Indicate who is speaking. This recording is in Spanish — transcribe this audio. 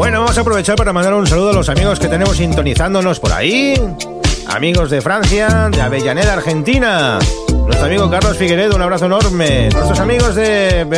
Speaker 1: Bueno, vamos a aprovechar para mandar un saludo a los amigos que tenemos sintonizándonos por ahí. Amigos de Francia, de Avellaneda, Argentina. Nuestro amigo Carlos Figueredo, un abrazo enorme. Nuestros amigos de